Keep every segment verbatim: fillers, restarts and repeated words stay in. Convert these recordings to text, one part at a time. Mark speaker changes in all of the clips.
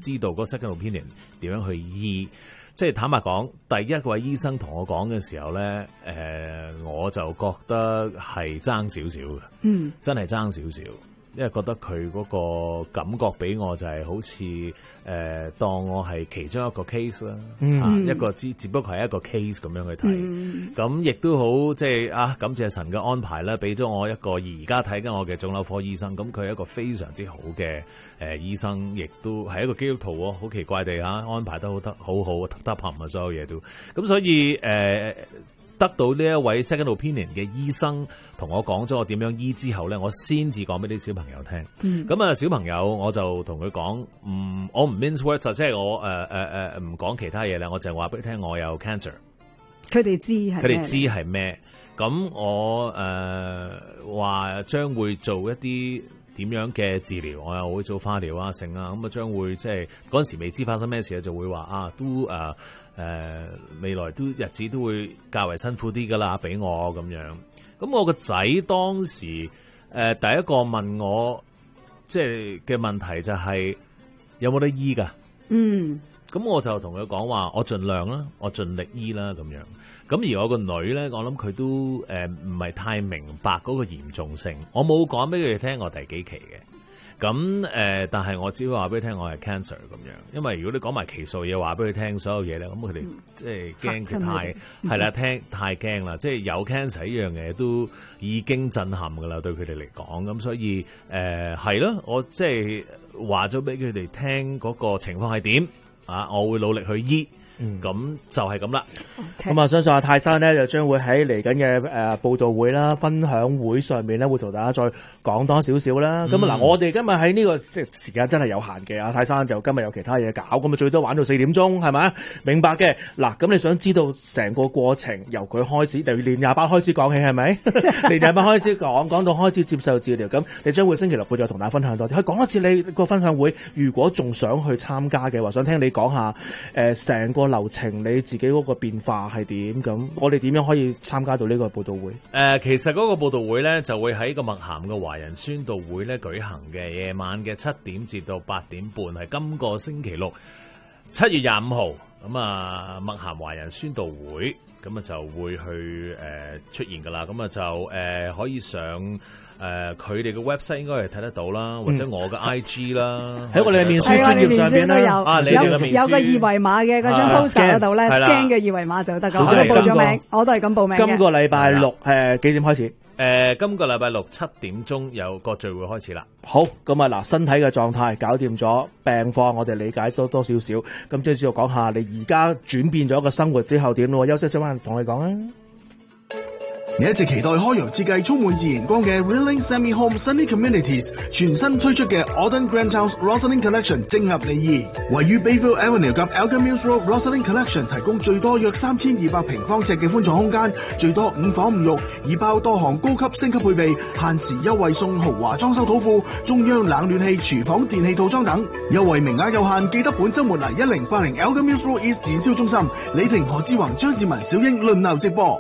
Speaker 1: 知道嗰 second opinion 點樣去醫。即係坦白講，第一位醫生同我講嘅時候咧，誒、呃、我就覺得係爭少少嘅，嗯，真係爭少少，因為覺得佢嗰個感覺俾我就係好似誒、呃、當我係其中一個 case 啦，嗯啊、一個只只不過係一個 case 咁樣去睇，咁亦都好即係啊感謝神嘅安排啦，俾咗我一個而家睇緊我嘅腫瘤科醫生，咁佢係一個非常之好嘅誒、呃、醫生，亦都係一個基督徒喎，好奇怪地嚇、啊、安排得好得好好，得合啊所有嘢都，咁所以誒。呃得到呢一位 second opinion 嘅醫生同我講咗我點樣醫之後咧，我先至講俾啲小朋友聽。咁、嗯、啊，小朋友我就同佢講，唔我唔 mince words，即係我誒誒誒唔講其他嘢咧，我就話俾佢聽我有 cancer。
Speaker 2: 佢哋知係
Speaker 1: 佢哋知係咩？咁我誒話將會做一啲點樣嘅治療，我又會做化療啊、成啊，咁啊將會即係嗰陣時未知發生咩事咧，就會話啊都誒。呃誒、呃、未來都日子都會較為辛苦啲噶啦，俾我咁樣。咁我個仔當時誒、呃、第一個問我即係嘅問題就係、是、有冇得醫㗎？嗯，咁我就同佢講話，我盡量啦，我盡力醫啦咁樣。咁而我個女咧，我諗佢都誒唔係太明白嗰個嚴重性。我冇講俾佢哋聽我第幾期嘅。咁誒、呃，但係我只會話俾佢聽，我係 cancer 咁樣。因為如果你講埋期數嘢，話俾佢聽所有嘢咧，咁佢哋即係驚佢太係啦，聽太驚啦。即係有 cancer 呢樣嘢都已經震撼噶啦，對佢哋嚟講。咁所以誒係咯，我即係話咗俾佢哋聽嗰個情況係點啊，我會努力去醫。咁、嗯、就係咁啦。
Speaker 3: 咁啊，相信阿泰山咧就將會喺嚟緊嘅誒報道會啦、分享會上面咧，會同大家再講多少少啦。咁啊嗱，我哋今日喺呢個即係時間真係有限嘅。阿泰山就今日有其他嘢搞，咁啊最多玩到四點鐘，係咪？明白嘅。嗱，咁你想知道成個過程由佢開始，由年廿八開始講起，係咪？年廿八開始講，講到開始接受治療，咁你將會星期六會再同大家分享多啲。可以講一次你個分享會，如果仲想去參加嘅話，想聽你講下誒成、呃、個流程，你自己嗰個變化係點？咁我哋點樣可以參加到呢個報道會？誒、
Speaker 1: 呃，其實嗰個報道會咧就會喺個麥咸嘅華人宣道會咧舉行嘅，夜晚嘅七點至到八點半，係今個星期六七月廿五號。咁啊，麥咸華人宣道會咁啊就會去誒、呃、出現噶啦。咁啊就誒、呃、可以上。誒佢哋嘅 website 應該係睇得到啦，或者我嘅 I G 啦，喺、嗯、我哋嘅面書專頁上邊咧，啊你哋嘅面書有個二維碼嘅嗰張 poster 嗰度咧 scan 嘅二維碼就得㗎。我都報咗名，我都係咁報名嘅。今個禮拜六誒幾點開始？誒、呃、今個禮拜六七點鐘有個聚會開始啦。好，咁啊嗱，身體嘅狀態搞掂咗，病況我哋理解多多少少，咁即係主要講下你而家轉變咗個生活之後點咯。休息小翻同你講啊。
Speaker 4: 你一直期待開揚設計充滿自然光嘅 Rilling Semi Home Sunny Communities 全新推出嘅 Auden Grand House Rosalind Collection 正合你意，位於 Bayville Avenue 及 Elgin Mills Road Rosalind Collection 提供最多約三千二百平方尺嘅寬敞空間，最多五房五浴，已包多項高級升級配備，限時優惠送豪華裝修土庫、中央冷暖氣、廚房電器套裝等，優惠名額有限，記得本週末嚟一零八零 Elgin Mills Road East 展銷中心，李婷、何志宏、張志文、小英輪流直播。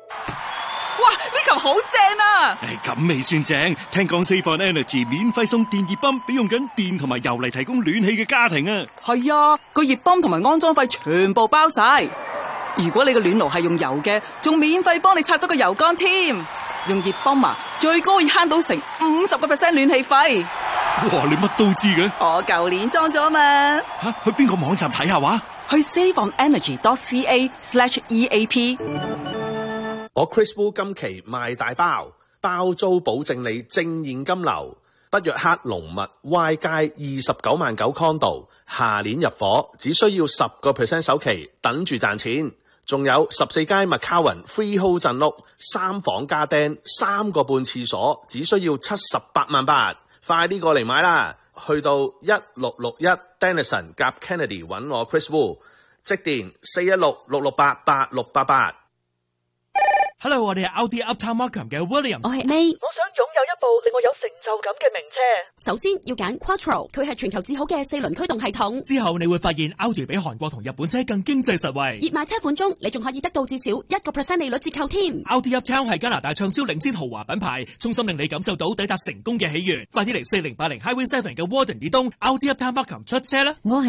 Speaker 5: 好正啊！
Speaker 6: 誒，咁未算正，聽講 Save On Energy 免費送電熱泵俾用緊電同埋油嚟提供暖氣嘅家庭啊！
Speaker 5: 係啊，個熱泵同埋安裝費全部包晒。如果你個暖爐係用油嘅，仲免費幫你拆咗個油缸添。用熱泵啊，最高可以慳到成五十個 percent 暖氣費。
Speaker 6: 哇，你乜都知嘅？
Speaker 5: 我舊年裝咗嘛。
Speaker 6: 吓，去邊個網站睇下話？
Speaker 5: 去 saveonenergy.ca slash EAP。
Speaker 7: 我 Chris Wu 今期賣大包，包租保證你正現金流。北約克龍密 Y 街二十九萬九 condo， 下年入伙，只需要十個 percent 首期，等住賺錢。仲有十四街 McCowan Freehold 鎮屋，三房加釘，三個半廁所，只需要七十八萬八。快啲過嚟買啦！去到一六六一 Denison 夾 Kennedy 揾我 Chris Wu， 即電四一六六六八八六八八。
Speaker 8: Hello， 我哋係 Audi Uptown Markham 嘅 William。
Speaker 9: 我係 May。
Speaker 10: 我想擁有一部令我有成就感嘅名車。
Speaker 9: 首先要揀 Quattro， 佢係全球至好嘅四輪驅動系統。
Speaker 8: 之後你會發現 Audi 比韓國同日本車更經濟實惠。
Speaker 9: 熱賣車款中，你仲可以得到至少一個 percent 利率折扣添。
Speaker 8: Audi Uptown 係加拿大暢銷領先豪華品牌，衷心令你感受到抵達成功嘅喜悅。快啲嚟四零八零 Highway Seven 嘅 Warden 以東 Audi Uptown Markham 出車啦！